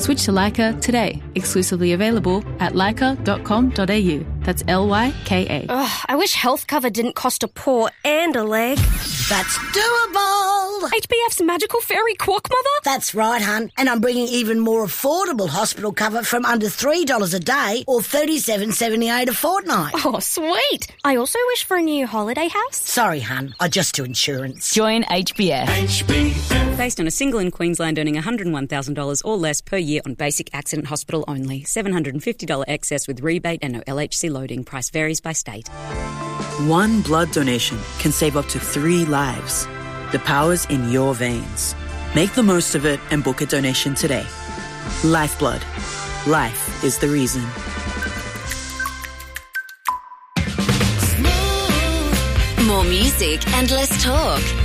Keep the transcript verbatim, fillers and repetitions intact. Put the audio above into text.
Switch to Lyca today. Exclusively available at lyca dot com dot a u. That's L Y K A. Ugh, I wish health cover didn't cost a paw and a leg. That's doable. H B F's magical fairy quack mother? That's right, hun. And I'm bringing even more affordable hospital cover from under three dollars a day or thirty-seven dollars seventy-eight a fortnight. Oh, sweet. I also wish for a new holiday house. Sorry, hun. I just do insurance. Join H B F. H B F. Based on a single in Queensland earning one hundred one thousand dollars or less per year on basic accident hospital only. seven hundred fifty dollars excess with rebate and no L H C loading. Price varies by state. One blood donation can save up to three lives. The power's in your veins. Make the most of it and book a donation today. Lifeblood. Life is the reason. More music and less talk.